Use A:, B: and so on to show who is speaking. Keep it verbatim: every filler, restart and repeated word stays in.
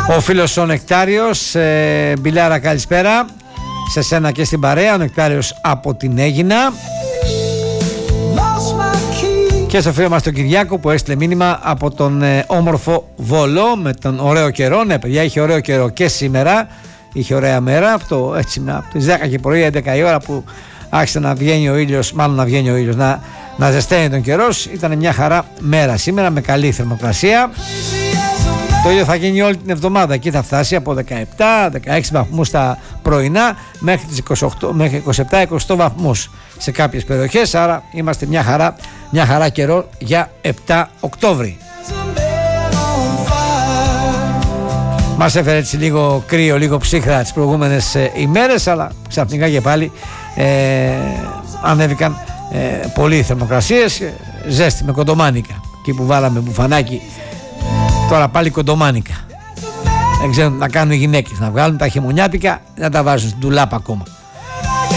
A: Ο φίλος ο Νεκτάριος, ε, Μπιλάρα, καλησπέρα σε σένα και στην παρέα. Ο Νεκτάριος από την Αίγινα. Και στο φίλο μας τον Κυριάκο που έστειλε μήνυμα από τον ε, όμορφο Βόλο με τον ωραίο καιρό. Ναι παιδιά, είχε ωραίο καιρό και σήμερα. Είχε ωραία μέρα από, το, έτσι, από τις δέκα και πρωί, έντεκα η ώρα που άρχισε να βγαίνει ο ήλιος, μάλλον να βγαίνει ο ήλιος, να, να ζεσταίνει τον καιρός. Ήταν μια χαρά μέρα σήμερα με καλή θερμοκρασία. Το ίδιο θα γίνει όλη την εβδομάδα. Εκεί θα φτάσει από δεκαεπτά δεκαέξι βαθμούς τα πρωινά μέχρι τις είκοσι οκτώ, μέχρι είκοσι επτά είκοσι οκτώ βαθμούς σε κάποιες περιοχές. Άρα είμαστε μια χαρά, μια χαρά καιρό για επτά Οκτώβρη. Μας έφερε έτσι λίγο κρύο, λίγο ψύχρα τις προηγούμενες ε, ημέρες, αλλά ξαφνικά και πάλι ε, ανέβηκαν ε, πολλοί θερμοκρασίες, ε, ζέστη με κοντομάνικα. Εκεί που βάλαμε μπουφανάκι, τώρα πάλι κοντομάνικα. Δεν ξέρουν να κάνουν οι γυναίκες, να βγάλουν τα χειμωνιάτικα, να τα βάζουν στην τουλάπα ακόμα.